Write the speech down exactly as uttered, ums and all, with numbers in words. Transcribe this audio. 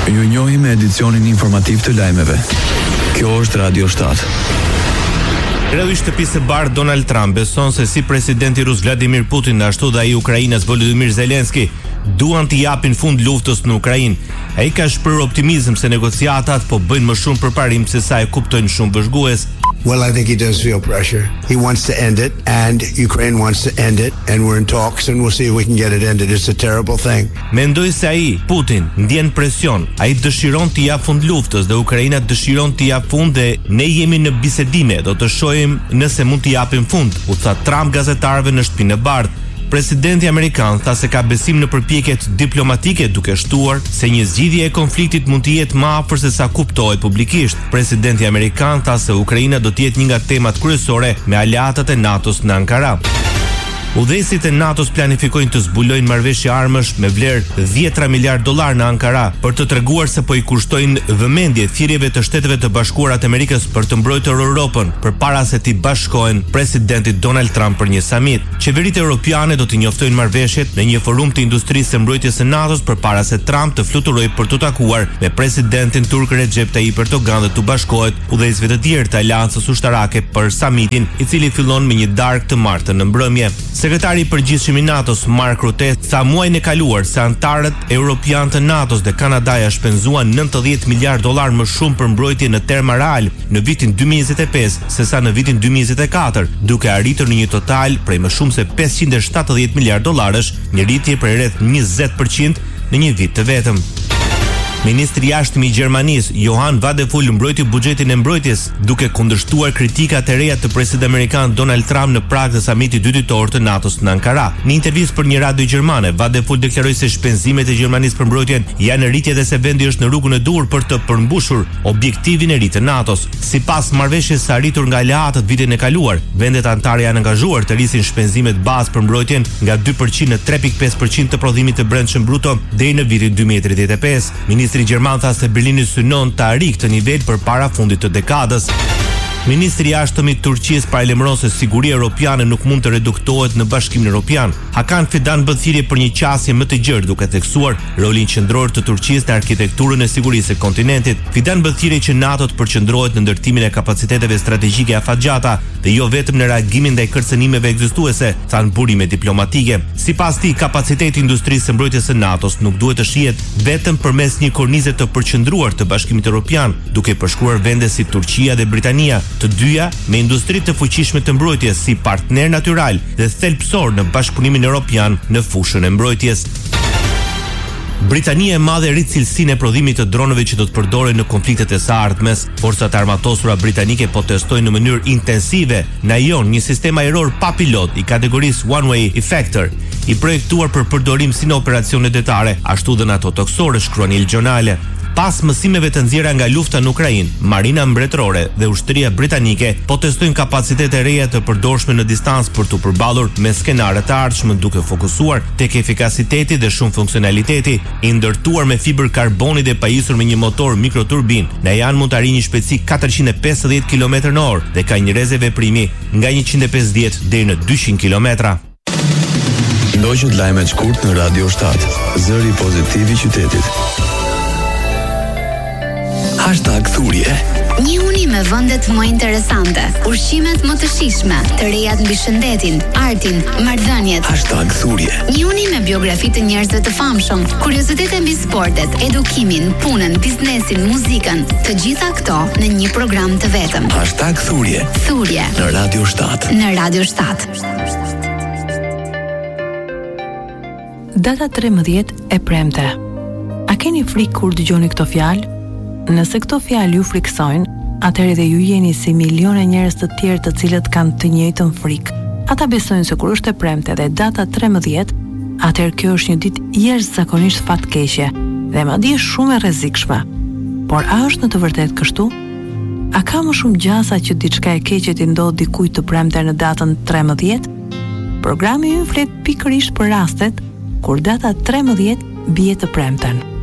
Ju njohim me edicionin informativ të lajmeve. Kjo është Radio shtatë. Kreu i shtëpisë së bardhë Donald Trump beson se si presidenti rus Vladimir Putin ashtu dhe ai i Ukrainës Volodymyr Zelenski duan të japin fund luftës në Ukrainë. Ai ka shprehur optimizëm se negociatat po bëjnë më shumë përparim se sa e kuptojnë shumë vëzhgues. Well, I think he does feel pressure. He wants to end it, and Ukraine wants to end it, and we're in talks, and we'll see if we can get it ended. It's a terrible thing. Mendoj se ai, Putin, ndjen presion. Ai dëshiron të jap fund luftës dhe Ukraina dëshiron të jap fund dhe ne jemi në bisedime, do të shohim nëse mund të japim fund, u tha Trump gazetarëve në shtëpinë e bardhë. Presidenti amerikan tha se ka besim në përpjekjet diplomatike duke shtuar se një zgjidhje e konfliktit mund të jetë më afër se sa kuptohet publikisht. Presidenti amerikan tha se Ukraina do të jetë një nga temat kryesore me aleatët e NATO-s në Ankara. Udhëheqësit e NATO-s planifikojnë të zbulojnë marrëveshje armësh me vlerë dhjetra miliard dollar në Ankara për të treguar se po i kushtojnë vëmendje thirrjeve të Shteteve të Bashkuara të Amerikës për të mbrojtur Europën përpara se të bashkohen presidenti Donald Trump për një samit. Qeveritë europiane do të njoftojnë marrëveshjet në një forum të industrisë së mbrojtjes së NATO-s përpara se Trump të fluturojë për të takuar me presidentin turk Recep Tayyip Erdogan dhe të bashkohet udhëheqësve të tjerë të Aleancës Ushtarake për samitin, i cili fillon me një darkë të martën në mbrëmje. Sekretari i përgjithshëm i NATO-s Mark Rutte tha muajin e kaluar se antarët europianë të NATO-s dhe Kanadaja shpenzuan nëntëdhjetë miliard dollar më shumë për mbrojtje në terma real në vitin dy mijë e njëzet e pesë sesa në vitin dy mijë e njëzet e katër, duke arritur në një total prej më shumë se pesëqind e shtatëdhjetë miliard dollarësh, një rritje prej rreth njëzet përqind në një vit të vetëm. Ministri i jashtëm i Gjermanisë, Johan Vadeful, mbrojti buxhetin e mbrojtjes, duke kundërshtuar kritikat e reja të presidentit amerikan Donald Trump në prag të samitit dy ditor të NATO-s në Ankara. Në intervistë për një radio gjermane, Vadeful deklaroi se shpenzimet e Gjermanisë për mbrojtjen janë në rritje dhe se vendi është në rrugën e dur për të përmbushur objektivin e ri të NATO-s. Sipas marrëveshjes së arritur nga aleatët vitin e kaluar, vendet anëtare janë angazhuar të rrisin shpenzimet bazë për mbrojtjen nga dy përqind në tre pikë pesë përqind të prodhimit të brendshëm bruto deri në vitin dy mijë e tridhjetë e pesë. Ministri Gjerman tha se Berlini synon të arrijë këtë nivel përpara fundit të dekadës. Ministri i jashtëm i Turqisë paralajmëron se siguria europiane nuk mund të reduktohet në Bashkimin Evropian. Hakan Fidan bën thirrje për një qasje më të gjerë duke theksuar rolin qendror të Turqisë në arkitekturën e sigurisë së kontinentit. Fidan bën thirrje që NATO të përqendrohet në ndërtimin e kapaciteteve strategjike afatgjata dhe jo vetëm në reagimin ndaj kërcënimeve ekzistuese, thanë burime diplomatike. Sipas tij, kapaciteti i industrisë së mbrojtjes së NATO-s nuk duhet të shihet vetëm përmes një kornize të përqendruar të Bashkimit Evropian, duke përshkruar vende si Turqia dhe Britania, të dyja me industri të fuqishme të mbrojtjes si partner natyral dhe thelbësor në Bashkëpunimin Evropian në fushën e mbrojtjes. Britania e Madhe rrit cilësinë e prodhimit të dronëve që do të përdoren në konfliktet e së ardhmes. Forcat e armatosura britanike po testojnë në mënyrë intensive Najon, një sistem ajror pa pilot i kategorisë One Way Effector, i projektuar për përdorim si në operacione detare, ashtu dhe në ato toksore, shkruan Il Giornale. Pas mësimeve të nxjerra nga lufta në Ukrainë, Marina Mbretërore dhe ushtria britanike po testojnë kapacitete reja të përdorshme në distancë për të përballur me skenare të ardhshme, duke fokusuar tek efikasiteti dhe shumë funksionaliteti. I ndërtuar me fibër karboni dhe pajisur me një motor mikroturbin, Najan mund të arrijë një shpejtësi katërqind e pesëdhjetë kilometra në orë dhe ka një rrezë veprimi nga njëqind e pesëdhjetë deri në dyqind kilometra. Ndoqët lajmet shkurt në Radio shtatë, zëri pozitiv i qytetit. Hashtag Thurje. Një uni me vendet më interesante, ushqimet më të shijshme, të rejat mbi shëndetin, artin, marrëdhëniet. Hashtag Thurje. Një uni me biografi të njerëzve të famshëm, kuriozitete mbi sportet, edukimin, punën, biznesin, muzikën, të gjitha këto në një program të vetëm. Hashtag Thurje. Thurje. Në Radio shtatë. Në Radio shtatë. Data tridhjetë e premte. A keni frikë kur dëgjoni këto fjalë? Nëse këto fjalë ju friksojnë, atëherë dhe ju jeni si miliona njerëz të tjerë të cilët kanë të njëjtën frikë. Ata besojnë se kur është e premte dhe data tridhjetë, atëherë kjo është një ditë jashtëzakonisht fatkeqe dhe madje shumë e rrezikshme. Por a është në të vërtetë kështu? A ka më shumë gjasa që diçka e keqe të ndodhë dikujt të premte në datën tridhjetë? Programi ynë flet pikërisht për rastet kur data tridhjetë bie të premten.